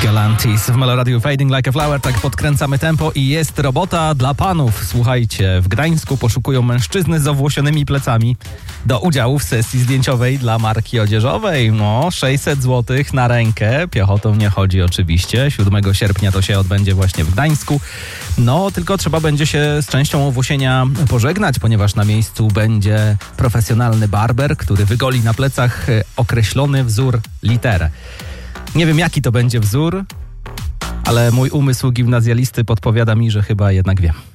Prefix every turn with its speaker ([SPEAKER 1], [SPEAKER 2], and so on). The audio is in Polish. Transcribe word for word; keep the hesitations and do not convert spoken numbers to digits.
[SPEAKER 1] Galantis w Meloradiu Fading Like a Flower. Tak podkręcamy tempo i jest robota dla panów. Słuchajcie, w Gdańsku poszukują mężczyzny z owłosionymi plecami do udziału w sesji zdjęciowej dla marki odzieżowej. No, sześćset złotych na rękę. Piechotą nie chodzi oczywiście. siódmego sierpnia to się odbędzie właśnie w Gdańsku. No, tylko trzeba będzie się z częścią owłosienia pożegnać, ponieważ na miejscu będzie profesjonalny barber, który wygoli na plecach określony wzór literę. Nie wiem, jaki to będzie wzór, ale mój umysł gimnazjalisty podpowiada mi, że chyba jednak wiem.